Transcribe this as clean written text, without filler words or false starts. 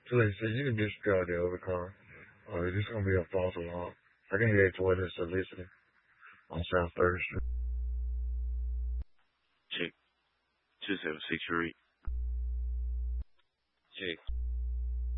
So they said you can disregard the other car. It's just gonna be a false alarm. I can hear it toward the solicitor on South Third Street. Check 2763. Check